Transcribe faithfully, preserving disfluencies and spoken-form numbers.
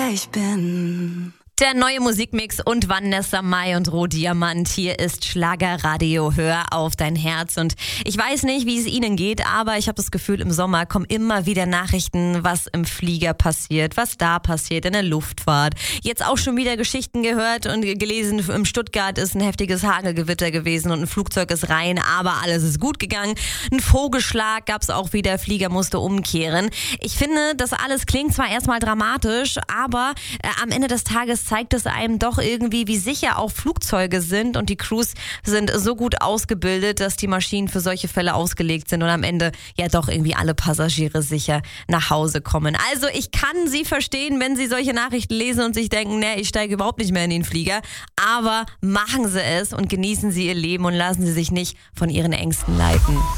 wer ich bin. Der neue Musikmix und Vanessa Mai und Rohdiamant. Hier ist Schlagerradio. Hör auf dein Herz. Und ich weiß nicht, wie es Ihnen geht, aber ich habe das Gefühl, im Sommer kommen immer wieder Nachrichten, was im Flieger passiert, was da passiert in der Luftfahrt. Jetzt auch schon wieder Geschichten gehört und gelesen, in Stuttgart ist ein heftiges Hagelgewitter gewesen und ein Flugzeug ist rein, aber alles ist gut gegangen. Ein Vogelschlag gab es auch wieder, Flieger musste umkehren. Ich finde, das alles klingt zwar erstmal dramatisch, aber äh, am Ende des Tages zeigt es einem doch irgendwie, wie sicher auch Flugzeuge sind, und die Crews sind so gut ausgebildet, dass die Maschinen für solche Fälle ausgelegt sind und am Ende ja doch irgendwie alle Passagiere sicher nach Hause kommen. Also ich kann Sie verstehen, wenn Sie solche Nachrichten lesen und sich denken, nee, ich steige überhaupt nicht mehr in den Flieger, aber machen Sie es und genießen Sie Ihr Leben und lassen Sie sich nicht von Ihren Ängsten leiten.